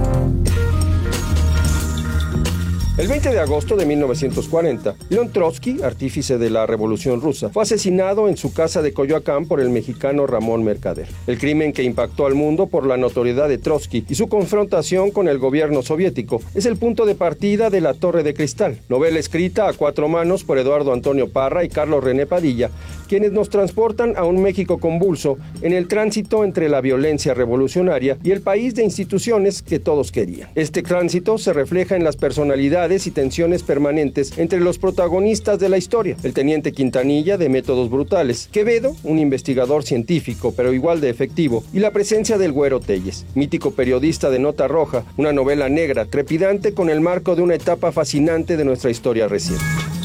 El veinte de agosto de mil novecientos cuarenta, León Trotsky, artífice de la Revolución Rusa, fue asesinado en su casa de Coyoacán por el mexicano Ramón Mercader. El crimen, que impactó al mundo por la notoriedad de Trotsky y su confrontación con el gobierno soviético, es el punto de partida de La Torre de Cristal, novela escrita a cuatro manos por Eduardo Antonio Parra y Carlos René Padilla, quienes nos transportan a un México convulso en el tránsito entre la violencia revolucionaria y el país de instituciones que todos querían. Este tránsito se refleja en las personalidades y tensiones permanentes entre los protagonistas de la historia: el teniente Quintanilla, de métodos brutales; Quevedo, un investigador científico pero igual de efectivo; y la presencia del Güero Telles, mítico periodista de Nota Roja, una novela negra trepidante con el marco de una etapa fascinante de nuestra historia reciente.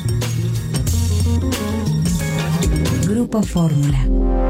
Grupo Fórmula.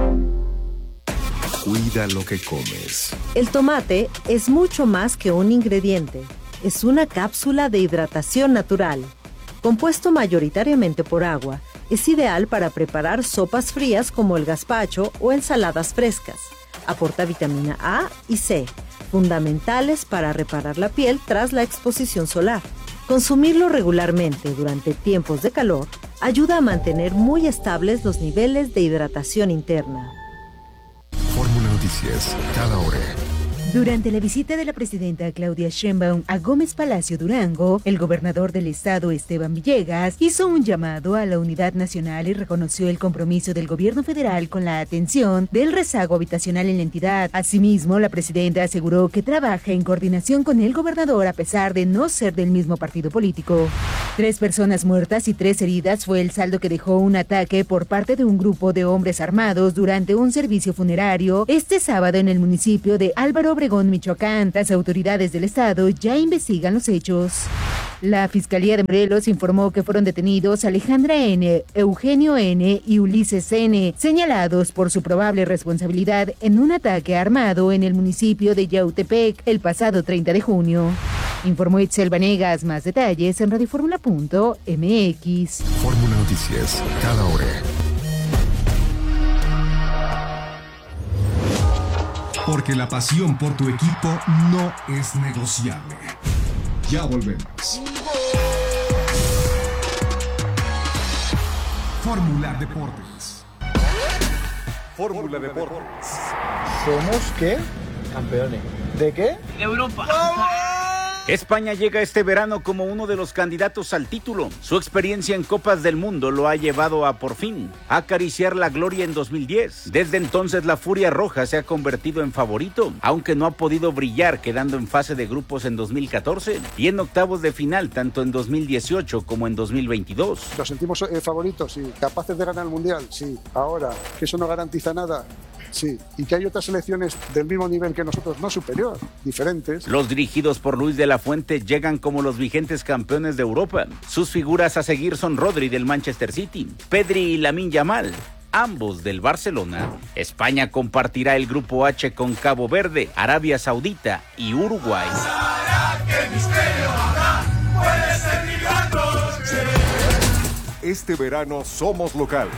Cuida lo que comes. El tomate es mucho más que un ingrediente. Es una cápsula de hidratación natural. Compuesto mayoritariamente por agua, es ideal para preparar sopas frías como el gazpacho o ensaladas frescas. Aporta vitamina A y C, fundamentales para reparar la piel tras la exposición solar. Consumirlo regularmente durante tiempos de calor ayuda a mantener muy estables los niveles de hidratación interna. Fórmula Noticias, cada hora. Durante la visita de la presidenta Claudia Sheinbaum a Gómez Palacio Durango, el gobernador del estado Esteban Villegas hizo un llamado a la unidad nacional y reconoció el compromiso del gobierno federal con la atención del rezago habitacional en la entidad. Asimismo, la presidenta aseguró que trabaja en coordinación con el gobernador a pesar de no ser del mismo partido político. Tres personas muertas y tres heridas fue el saldo que dejó un ataque por parte de un grupo de hombres armados durante un servicio funerario este sábado en el municipio de Álvaro Obregón, Michoacán. Las autoridades del estado ya investigan los hechos. La Fiscalía de Morelos informó que fueron detenidos Alejandra N., Eugenio N. y Ulises N., señalados por su probable responsabilidad en un ataque armado en el municipio de Yautepec el pasado treinta de junio. Informó Itzel Vanegas. Más detalles en radioformula punto m x. Fórmula Noticias, cada hora. Porque la pasión por tu equipo no es negociable. Ya volvemos. Fórmula Deportes. Fórmula Deportes. ¿Somos qué? Campeones. ¿De qué? De Europa. España llega este verano como uno de los candidatos al título. Su experiencia en Copas del Mundo lo ha llevado a, por fin, acariciar la gloria en dos mil diez. Desde entonces, la Furia Roja se ha convertido en favorito, aunque no ha podido brillar, quedando en fase de grupos en dos mil catorce y en octavos de final tanto en dos mil dieciocho como en dos mil veintidós. ¿Nos sentimos eh, favoritos? Sí. ¿Capaces de ganar el Mundial? Sí. Ahora, que eso no garantiza nada. Sí, y que hay otras selecciones del mismo nivel que nosotros, no superior, diferentes. Los dirigidos por Luis de la Fuente llegan como los vigentes campeones de Europa. Sus figuras a seguir son Rodri del Manchester City, Pedri y Lamine Yamal, ambos del Barcelona. España compartirá el grupo H con Cabo Verde, Arabia Saudita y Uruguay. Este verano somos locales.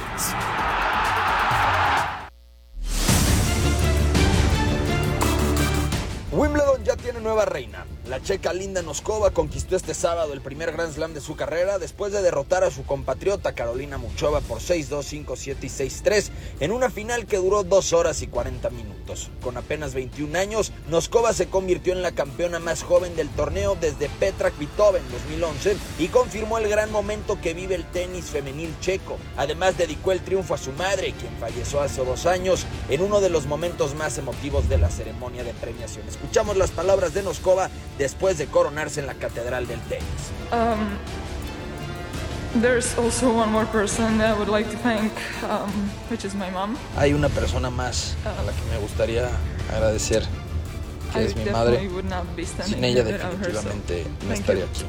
Wimbledon ya tiene nueva reina. La checa Linda Noskova conquistó este sábado el primer Grand Slam de su carrera después de derrotar a su compatriota Carolina Muchova por seis dos, cinco siete y seis tres en una final que duró dos horas y cuarenta minutos. Con apenas veintiún años, Noskova se convirtió en la campeona más joven del torneo desde Petra Kvitova en dos mil once y confirmó el gran momento que vive el tenis femenil checo. Además, dedicó el triunfo a su madre, quien falleció hace dos años en uno de los momentos más emotivos de la ceremonia de premiación. Escuchamos las palabras de Noskova después de coronarse en la catedral del tenis. Um, there's also one more person that I would like to thank, um, which is my mom. Hay una persona más a la que me gustaría agradecer, que I es mi madre. Sin ella definitivamente no estaría aquí.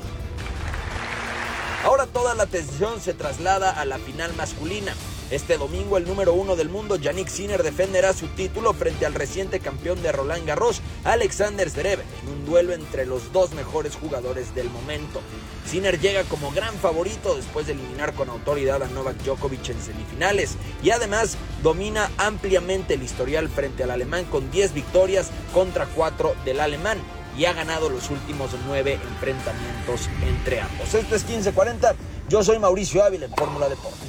Ahora toda la atención se traslada a la final masculina. Este domingo el número uno del mundo, Jannik Sinner, defenderá su título frente al reciente campeón de Roland Garros, Alexander Zverev, en un duelo entre los dos mejores jugadores del momento. Sinner llega como gran favorito después de eliminar con autoridad a Novak Djokovic en semifinales y además domina ampliamente el historial frente al alemán con diez victorias contra cuatro del alemán y ha ganado los últimos nueve enfrentamientos entre ambos. Esto es quince cuarenta, yo soy Mauricio Ávila en Fórmula Deportes.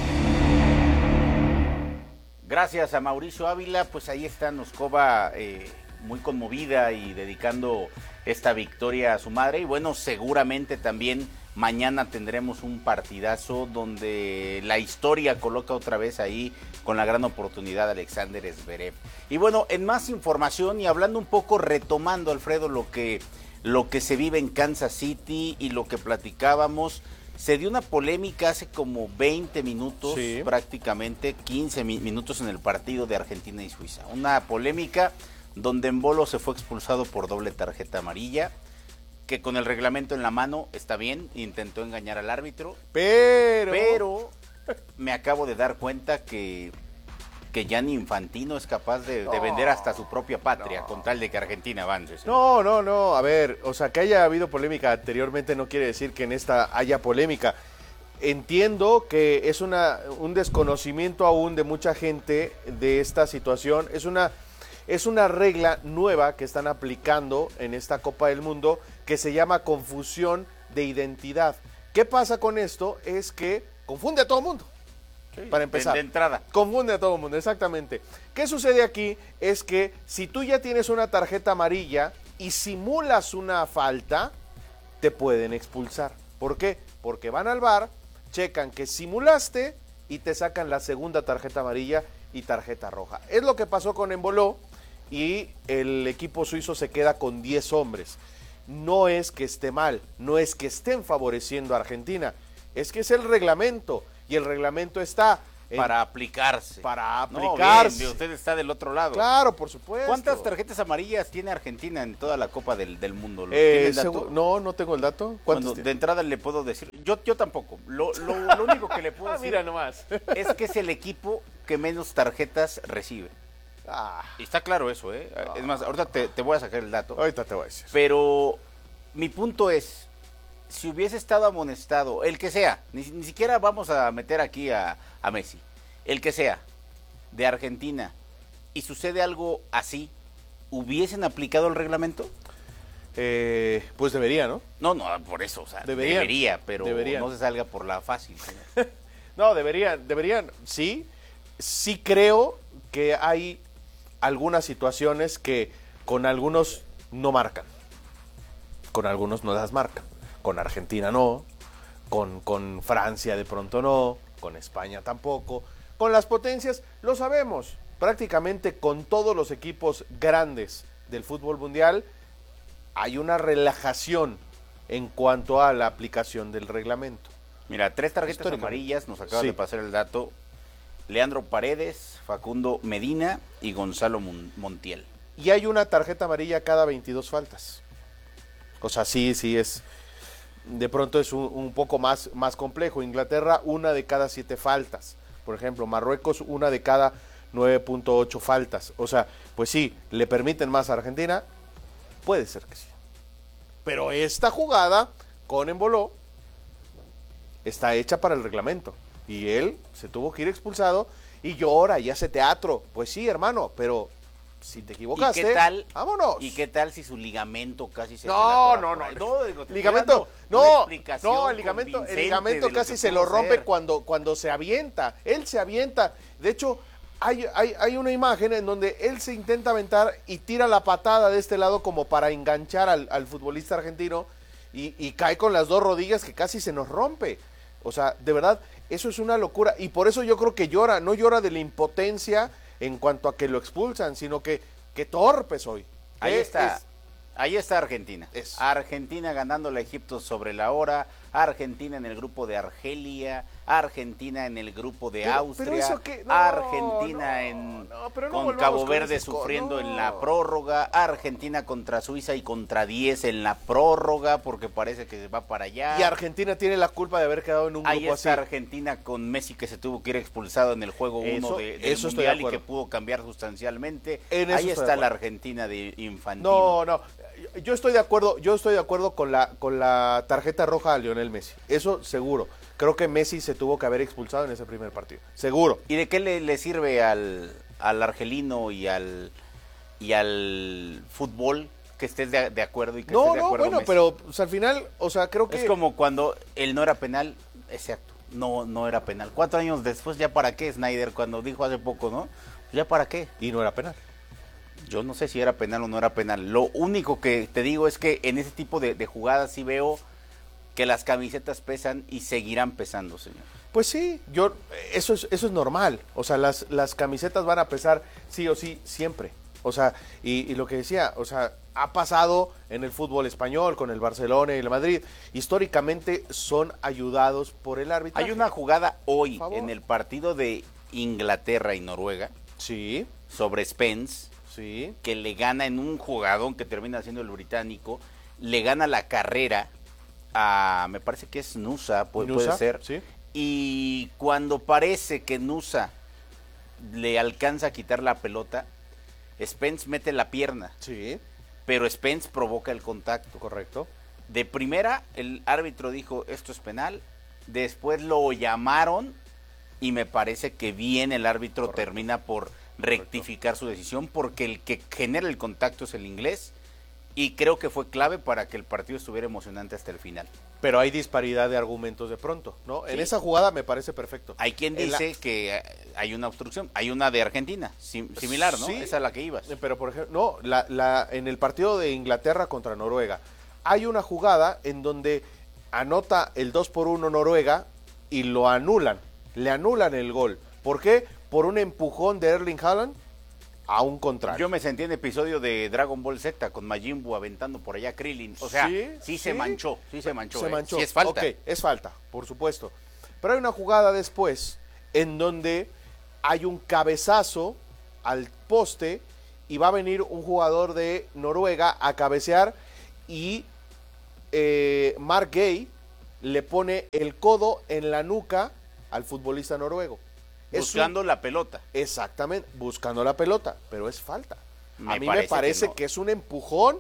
Gracias a Mauricio Ávila, pues ahí está Noskova eh, muy conmovida y dedicando esta victoria a su madre. Y bueno, seguramente también mañana tendremos un partidazo donde la historia coloca otra vez ahí con la gran oportunidad de Alexander Zverev. Y bueno, en más información y hablando un poco, retomando, Alfredo, lo que, lo que se vive en Kansas City y lo que platicábamos. Se dio una polémica hace como veinte minutos, sí. prácticamente quince mi- minutos en el partido de Argentina y Suiza. Una polémica donde Embolo se fue expulsado por doble tarjeta amarilla, que con el reglamento en la mano está bien, intentó engañar al árbitro. Pero... Pero me acabo de dar cuenta que, que Gianni Infantino es capaz de, no, de vender hasta su propia patria no. con tal de que Argentina avance. ¿Sí? No, no, no, a ver, o sea, que haya habido polémica anteriormente no quiere decir que en esta haya polémica. Entiendo que es una un desconocimiento aún de mucha gente de esta situación, es una es una regla nueva que están aplicando en esta Copa del Mundo que se llama confusión de identidad. ¿Qué pasa con esto? Es que confunde a todo el mundo. Sí, para empezar. De, de entrada. Confunde a todo el mundo, exactamente. ¿Qué sucede aquí? Es que si tú ya tienes una tarjeta amarilla y simulas una falta, te pueden expulsar. ¿Por qué? Porque van al V A R, checan que simulaste y te sacan la segunda tarjeta amarilla y tarjeta roja. Es lo que pasó con Embolo y el equipo suizo se queda con diez hombres. No es que esté mal, no es que estén favoreciendo a Argentina, es que es el reglamento. Y el reglamento está en, para aplicarse. Para aplicarse. No, bien, usted está del otro lado. Claro, por supuesto. ¿Cuántas tarjetas amarillas tiene Argentina en toda la Copa del, del Mundo? Eh, no, no tengo el dato. Bueno, de entrada le puedo decir, yo, yo tampoco. Lo, lo, lo único que le puedo ah, decir mira nomás. es que es el equipo que menos tarjetas recibe. Ah. Está claro eso, ¿eh? Ah. Es más, ahorita te, te voy a sacar el dato. Ahorita te voy a decir. Pero mi punto es, si hubiese estado amonestado, el que sea, ni, ni siquiera vamos a meter aquí a, a Messi, el que sea, de Argentina, y sucede algo así, ¿hubiesen aplicado el reglamento? Eh, pues debería, ¿no? No, no, por eso, o sea, deberían, debería, pero deberían. no se salga por la fácil. No, deberían, deberían, sí, sí creo que hay algunas situaciones que con algunos no marcan, con algunos no las marcan. Con Argentina no, con, con Francia de pronto no, con España tampoco, con las potencias lo sabemos, prácticamente con todos los equipos grandes del fútbol mundial hay una relajación en cuanto a la aplicación del reglamento. Mira, tres tarjetas amarillas, nos acaba sí. de pasar el dato, Leandro Paredes, Facundo Medina y Gonzalo Montiel. Y hay una tarjeta amarilla cada veintidós faltas, o sea, sí, sí es... De pronto es un, un poco más, más complejo. Inglaterra, una de cada siete faltas. Por ejemplo, Marruecos, una de cada nueve punto ocho faltas. O sea, pues sí, ¿le permiten más a Argentina? Puede ser que sí. Pero esta jugada con Embolo está hecha para el reglamento. Y él se tuvo que ir expulsado y llora y hace teatro. Pues sí, hermano, pero... Si te equivocaste, ¿Y qué tal, vámonos. ¿Y qué tal si su ligamento casi se No, no, no. no digo, ligamento, no, no, el ligamento, el ligamento casi se lo rompe cuando, cuando se avienta. Él se avienta. De hecho, hay, hay, hay una imagen en donde él se intenta aventar y tira la patada de este lado como para enganchar al, al futbolista argentino y, y cae con las dos rodillas que casi se nos rompe. O sea, de verdad, eso es una locura. Y por eso yo creo que llora, no llora de la impotencia en cuanto a que lo expulsan, sino que, que torpe soy. Ahí está, es, ahí está Argentina. Es. Argentina ganándole a Egipto sobre la hora, Argentina en el grupo de Argelia, Argentina en el grupo de pero, Austria, pero eso que, no, Argentina no, en no, no con Cabo Verde con sufriendo no. en la prórroga, Argentina contra Suiza y contra diez en la prórroga porque parece que va para allá. Y Argentina tiene la culpa de haber quedado en un Ahí grupo está así. Argentina con Messi que se tuvo que ir expulsado en el juego uno de, del eso Mundial de y que pudo cambiar sustancialmente. En Ahí está de la Argentina de Infantino. No, no. Yo estoy de acuerdo, yo estoy de acuerdo con la con la tarjeta roja a Lionel Messi. Eso seguro. Creo que Messi se tuvo que haber expulsado en ese primer partido. Seguro. ¿Y de qué le, le sirve al, al argelino y al y al fútbol que estés de, de acuerdo y que no, estés de no, acuerdo? bueno, Messi? pero pues, al final, o sea, creo que es como cuando el no era penal, exacto, no no era penal. Cuatro años después, ¿ya para qué, Snyder? Cuando dijo hace poco, ¿no? ¿Ya para qué? Y no era penal. Yo no sé si era penal o no era penal. Lo único que te digo es que en ese tipo de, de jugadas sí veo que las camisetas pesan y seguirán pesando, señor. Pues sí, yo eso es eso es normal. O sea, las las camisetas van a pesar sí o sí siempre. O sea, y, y lo que decía, o sea, ha pasado en el fútbol español con el Barcelona y el Madrid. Históricamente son ayudados por el árbitro. Hay una jugada hoy en el partido de Inglaterra y Noruega. Sí. Sobre Spence. Sí. Que le gana en un jugadón que termina siendo el británico. Le gana la carrera a, me parece que es Nusa, puede, Nusa, puede ser. Sí. Y cuando parece que Nusa le alcanza a quitar la pelota, Spence mete la pierna. Sí. Pero Spence provoca el contacto. Correcto. De primera, el árbitro dijo, esto es penal. Después lo llamaron y me parece que bien el árbitro Correcto. termina por rectificar Correcto. su decisión porque el que genera el contacto es el inglés y creo que fue clave para que el partido estuviera emocionante hasta el final. Pero hay disparidad de argumentos de pronto, ¿no? Sí. En esa jugada me parece perfecto. Hay quien dice la... que hay una obstrucción, hay una de Argentina, sim similar, ¿no? Sí, esa es la que ibas. Pero por ejemplo, no, la, la, en el partido de Inglaterra contra Noruega, hay una jugada en donde anota el dos por uno Noruega y lo anulan, le anulan el gol. ¿Por qué? Por un empujón de Erling Haaland a un contrario. Yo me sentí en episodio de Dragon Ball Z con Majin Buu aventando por allá Krillin. O sea, sí, sí, sí se manchó, sí se manchó. Se eh. manchó. Sí es falta. Ok, es falta, por supuesto. Pero hay una jugada después en donde hay un cabezazo al poste y va a venir un jugador de Noruega a cabecear y eh, Mark Gay le pone el codo en la nuca al futbolista noruego. Buscando un, la pelota. Exactamente, buscando la pelota, pero es falta. Me a mí parece me parece que, no. que es un empujón,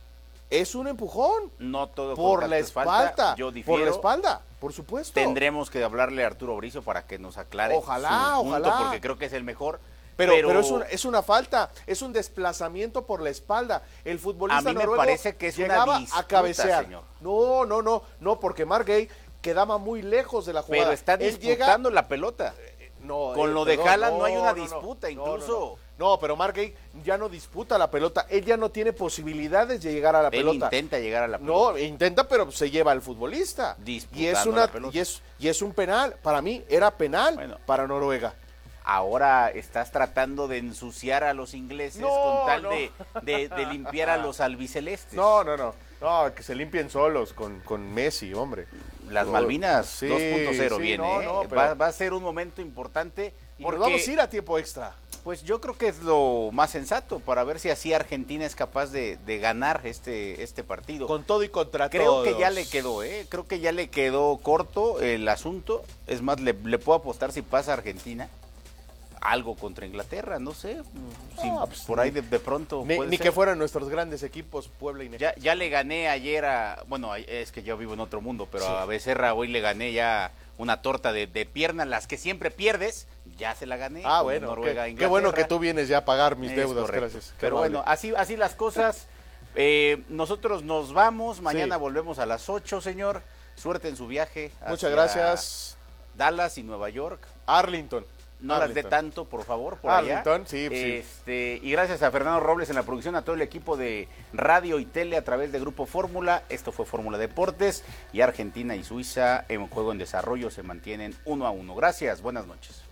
es un empujón. No todo por la espalda, Yo difiero. por la espalda, por supuesto. Tendremos que hablarle a Arturo Bricio para que nos aclare. Ojalá, su punto, ojalá. Porque creo que es el mejor. Pero, pero, pero es, una, es una falta, es un desplazamiento por la espalda. El futbolista a mí me noruego parece que es llegaba una disputa, a cabecear. Señor. No, no, no, no, porque Mark Gay quedaba muy lejos de la jugada. Pero está Él disputando llega... la pelota. No, Con eh, lo de perdón, Haaland no, no hay una no, disputa, no, incluso. No, no, no, pero Mark Gay ya no disputa la pelota, él ya no tiene posibilidades de llegar a la él pelota. intenta llegar a la pelota. No, intenta, pero se lleva al futbolista. Disputando y es una la pelota. y es y es un penal, para mí era penal bueno, para Noruega. Ahora estás tratando de ensuciar a los ingleses no, con tal no. de, de, de limpiar a los albicelestes. No, no, no. No, que se limpien solos con, con Messi, hombre. Las Malvinas sí, dos punto cero sí, viene, no, ¿eh? no, pero... va, va a ser un momento importante. Porque vamos a ir a tiempo extra. Pues yo creo que es lo más sensato para ver si así Argentina es capaz de, de ganar este, este partido. Con todo y contra Creo todos. que ya le quedó, ¿eh? Creo que ya le quedó corto el asunto. Es más, le, le puedo apostar si pasa Argentina. Algo contra Inglaterra, no sé. Si ah, pues, por ahí de, de pronto. Ni, puede ni ser. que fueran nuestros grandes equipos, Puebla y Ya, Necaxa. ya le gané ayer a. Bueno, es que yo vivo en otro mundo, pero sí. a Becerra hoy le gané ya una torta de, de pierna, las que siempre pierdes, ya se la gané. Ah, bueno. Noruega, qué, qué bueno que tú vienes ya a pagar mis es deudas, correcto. gracias. Pero qué bueno, así, así las cosas. Eh, nosotros nos vamos, mañana sí. volvemos a las ocho, señor. Suerte en su viaje. Muchas gracias. Dallas y Nueva York. Arlington. No Arlington. las dé tanto, por favor, por Arlington, allá. sí, este, sí. Y gracias a Fernando Robles en la producción, a todo el equipo de radio y tele a través de Grupo Fórmula. Esto fue Fórmula Deportes y Argentina y Suiza en juego en desarrollo se mantienen uno a uno. Gracias, buenas noches.